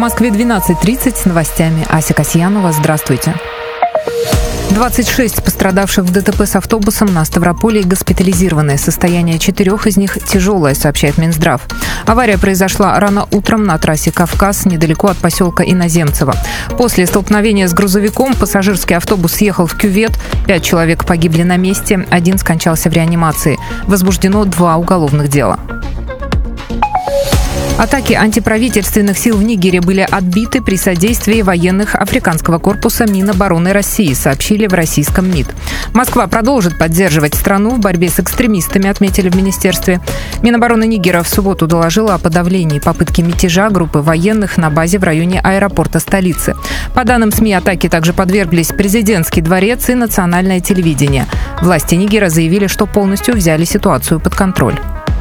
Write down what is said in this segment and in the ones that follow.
Москве 12:30 с новостями. Ася Касьянова, здравствуйте. 26 пострадавших в ДТП с автобусом на Ставрополе госпитализированы. Состояние 4 из них тяжелое, сообщает Минздрав. Авария произошла рано утром на трассе Кавказ, недалеко от поселка Иноземцево. После столкновения с грузовиком пассажирский автобус съехал в кювет. 5 человек погибли на месте, 1 скончался в реанимации. Возбуждено 2 уголовных дела. Атаки антиправительственных сил в Нигере были отбиты при содействии военных Африканского корпуса Минобороны России, сообщили в российском МИД. Москва продолжит поддерживать страну в борьбе с экстремистами, отметили в министерстве. Минобороны Нигера в субботу доложила о подавлении попытки мятежа группы военных на базе в районе аэропорта столицы. По данным СМИ, атаки также подверглись президентский дворец и национальное телевидение. Власти Нигера заявили, что полностью взяли ситуацию под контроль.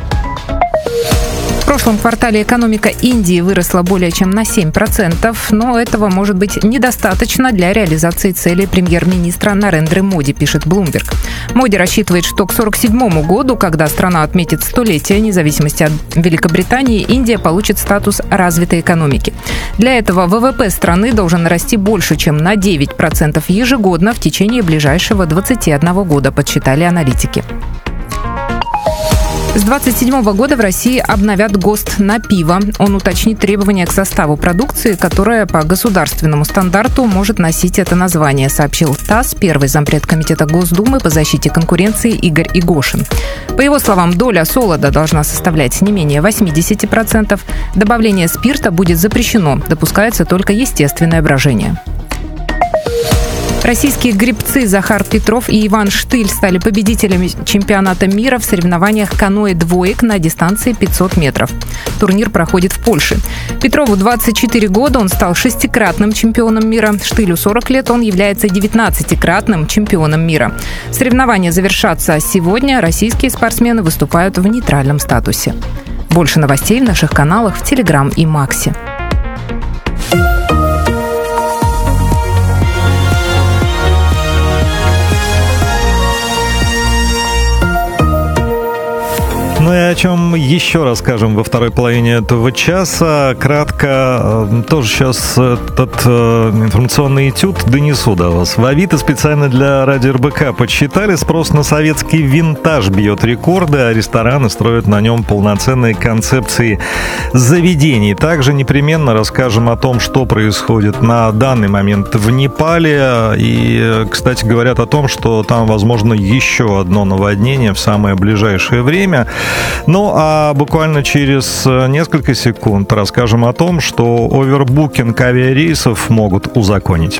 В прошлом квартале экономика Индии выросла более чем на 7%, но этого может быть недостаточно для реализации целей премьер-министра Нарендры Моди, пишет Bloomberg. Моди рассчитывает, что к 1947 году, когда страна отметит 100-летие независимости от Великобритании, Индия получит статус развитой экономики. Для этого ВВП страны должен расти больше, чем на 9% ежегодно в течение ближайшего 21 года, подсчитали аналитики. С 2027 года в России обновят ГОСТ на пиво. Он уточнит требования к составу продукции, которая по государственному стандарту может носить это название, сообщил ТАСС первый зампред Комитета Госдумы по защите конкуренции Игорь Игошин. По его словам, доля солода должна составлять не менее 80%. Добавление спирта будет запрещено. Допускается только естественное брожение. Российские гребцы Захар Петров и Иван Штыль стали победителями чемпионата мира в соревнованиях каноэ-двоек на дистанции 500 метров. Турнир проходит в Польше. Петрову 24 года, он стал 6-кратным чемпионом мира. Штылю 40 лет, он является 19-кратным чемпионом мира. Соревнования завершатся сегодня. Российские спортсмены выступают в нейтральном статусе. Больше новостей в наших каналах в Телеграм и Максе. Ну и о чем еще расскажем во второй половине этого часа. Кратко, тоже сейчас этот информационный этюд донесу до вас. В Авито специально для Радио РБК подсчитали, спрос на советский винтаж бьет рекорды, а рестораны строят на нем полноценные концепции заведений. Также непременно расскажем о том, что происходит на данный момент в Непале. И, кстати, говорят о том, что там возможно еще одно наводнение в самое ближайшее время. Ну, а буквально через несколько секунд расскажем о том, что овербукинг авиарейсов могут узаконить.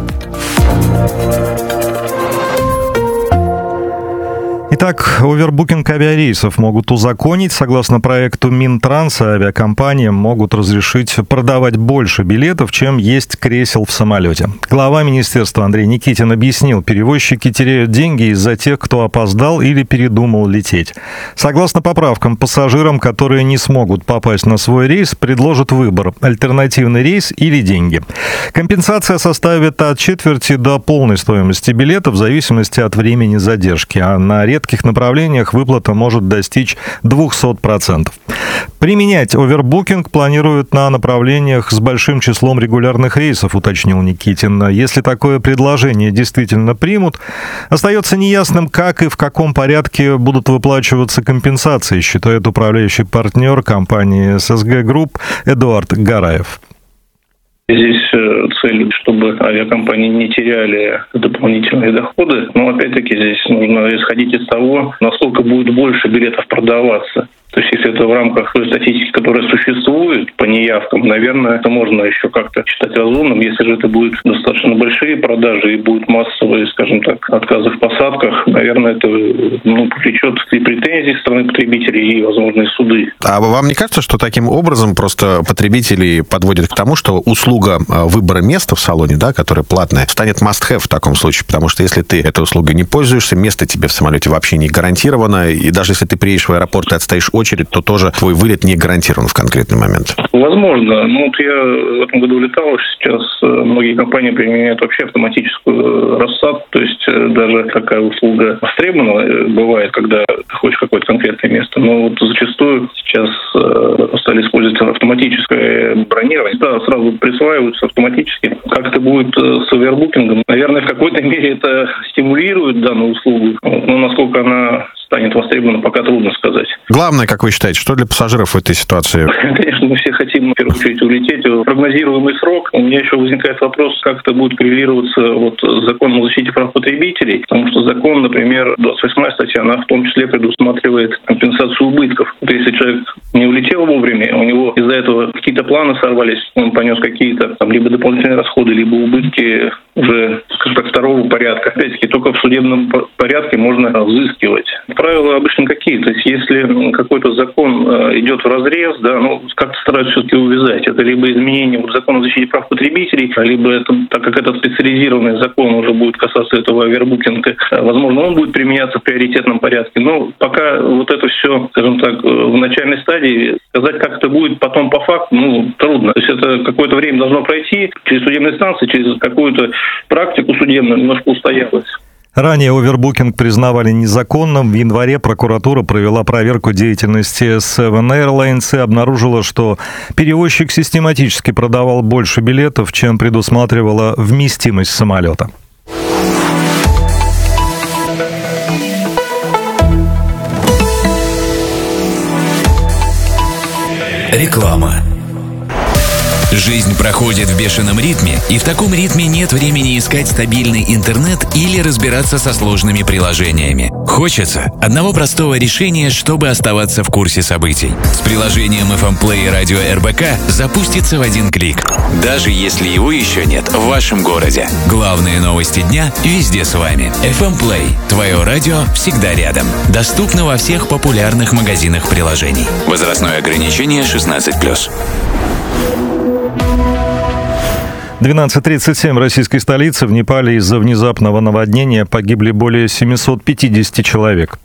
Итак, овербукинг авиарейсов могут узаконить. Согласно проекту Минтранса, авиакомпаниям могут разрешить продавать больше билетов, чем есть кресел в самолете. Глава министерства Андрей Никитин объяснил, перевозчики теряют деньги из-за тех, кто опоздал или передумал лететь. Согласно поправкам, пассажирам, которые не смогут попасть на свой рейс, предложат выбор – альтернативный рейс или деньги. Компенсация составит от четверти до полной стоимости билета в зависимости от времени задержки, а на редких направлениях выплата может достичь 200%. Применять овербукинг планируют на направлениях с большим числом регулярных рейсов, уточнил Никитин. Если такое предложение действительно примут, остается неясным, как и в каком порядке будут выплачиваться компенсации, считает управляющий партнер компании ССГ Групп Эдуард Гараев. Здесь цель, чтобы авиакомпании не теряли дополнительные доходы. Но опять-таки здесь нужно исходить из того, насколько будет больше билетов продаваться. То есть, если это в рамках той статистики, которая существует по неявкам, наверное, это можно еще как-то считать разумным. Если же это будут достаточно большие продажи и будут массовые, скажем так, отказы в посадках, наверное, это повлечет и претензии со стороны потребителей, и, возможно, и суды. А вам не кажется, что таким образом просто потребители подводят к тому, что услуга выбора места в салоне, да, которая платная, станет must-have в таком случае? Потому что если ты этой услугой не пользуешься, место тебе в самолете вообще не гарантировано, и даже если ты приедешь в аэропорт и отстоишь очередь, очередь, то тоже твой вылет не гарантирован в конкретный момент. Возможно. Но вот я в этом году летал, сейчас многие компании применяют вообще автоматическую рассадку, то есть даже такая услуга востребована бывает, когда ты хочешь какое-то конкретное место, но вот зачастую сейчас стали использовать автоматическое бронирование. Да, сразу присваиваются автоматически. Как это будет с овербукингом? Наверное, в какой-то мере это стимулирует данную услугу, но насколько она станет востребована, пока трудно сказать. Главное, как вы считаете, что для пассажиров в этой ситуации? Конечно, мы все хотим, в первую очередь, улететь в прогнозируемый срок. У меня еще возникает вопрос, как это будет коррелироваться с законом о защите прав потребителей, потому что закон, например, 28-я статья, она в том числе предусматривает компенсацию убытков. Вот если человек не улетел вовремя, у него из-за этого какие-то планы сорвались, он понес какие-то либо дополнительные расходы, либо убытки уже, скажем так, второго порядка. Опять-таки, только в судебном порядке можно взыскивать. Правила обычно какие? То есть, если какой-то закон идет вразрез, как-то стараются все-таки увязать. Это либо изменение закона о защите прав потребителей, либо это, так как этот специализированный закон уже будет касаться этого овербукинга, возможно, он будет применяться в приоритетном порядке. Но пока вот это все, скажем так, в начальной стадии, сказать, как это будет потом по факту, трудно. То есть, это какое-то время должно пройти через судебные инстанции, через какую-то практику судебную, немножко устоялась. Ранее овербукинг признавали незаконным. В январе прокуратура провела проверку деятельности Seven Airlines и обнаружила, что перевозчик систематически продавал больше билетов, чем предусматривала вместимость самолета. Реклама. Жизнь проходит в бешеном ритме, и в таком ритме нет времени искать стабильный интернет или разбираться со сложными приложениями. Хочется одного простого решения, чтобы оставаться в курсе событий. С приложением FM Play Радио РБК запустится в один клик, даже если его еще нет в вашем городе. Главные новости дня везде с вами. FM Play. Твое радио всегда рядом. Доступно во всех популярных магазинах приложений. Возрастное ограничение 16+. 12:37 в российской столице. В Непале из-за внезапного наводнения погибли более 750 человек.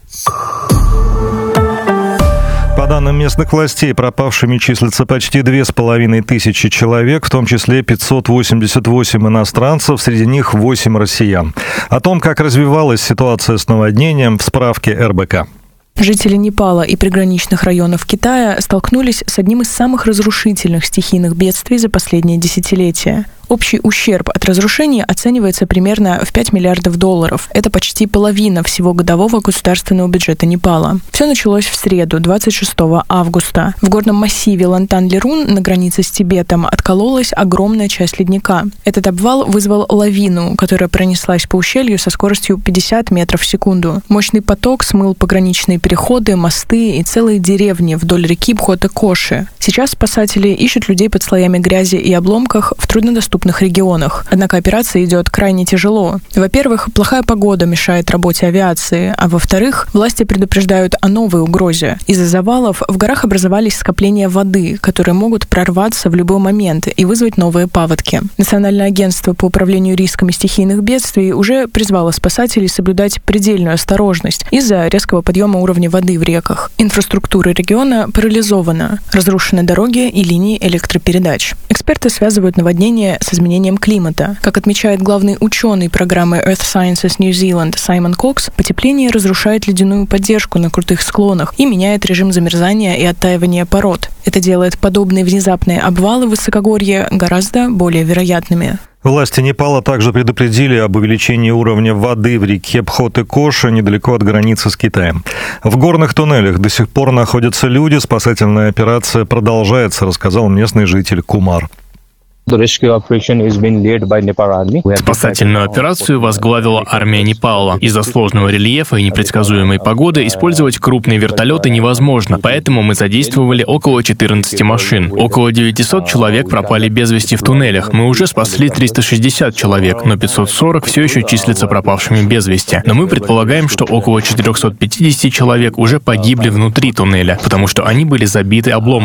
По данным местных властей, пропавшими числятся почти 2500 человек, в том числе 588 иностранцев, среди них 8 россиян. О том, как развивалась ситуация с наводнением, в справке РБК. Жители Непала и приграничных районов Китая столкнулись с одним из самых разрушительных стихийных бедствий за последние десятилетия. Общий ущерб от разрушений оценивается примерно в $5 миллиардов. Это почти половина всего годового государственного бюджета Непала. Все началось в среду, 26 августа. В горном массиве Лантан-Лерун на границе с Тибетом откололась огромная часть ледника. Этот обвал вызвал лавину, которая пронеслась по ущелью со скоростью 50 метров в секунду. Мощный поток смыл пограничные переходы, мосты и целые деревни вдоль реки Бхота-Коши. Сейчас спасатели ищут людей под слоями грязи и обломках в труднодоступных регионах. Однако операция идет крайне тяжело. Во-первых, плохая погода мешает работе авиации, а во-вторых, власти предупреждают о новой угрозе. Из-за завалов в горах образовались скопления воды, которые могут прорваться в любой момент и вызвать новые паводки. Национальное агентство по управлению рисками стихийных бедствий уже призвало спасателей соблюдать предельную осторожность из-за резкого подъема уровня воды в реках. Инфраструктура региона парализована, разрушены дороги и линии электропередач. Эксперты связывают наводнение с изменением климата. Как отмечает главный ученый программы Earth Sciences New Zealand Саймон Кокс, потепление разрушает ледяную поддержку на крутых склонах и меняет режим замерзания и оттаивания пород. Это делает подобные внезапные обвалы в высокогорье гораздо более вероятными. Власти Непала также предупредили об увеличении уровня воды в реке Бхота-Коши недалеко от границы с Китаем. В горных туннелях до сих пор находятся люди. Спасательная операция продолжается, рассказал местный житель Кумар. Спасательную операцию возглавила армия Непала. Из-за сложного рельефа и непредсказуемой погоды использовать крупные вертолеты невозможно, поэтому мы задействовали около 14 машин. Около 900 человек пропали без вести в туннелях. Мы уже спасли 360 человек, но 540 все еще числятся пропавшими без вести. Но мы предполагаем, что около 450 человек уже погибли внутри туннеля, потому что они были забиты обломками.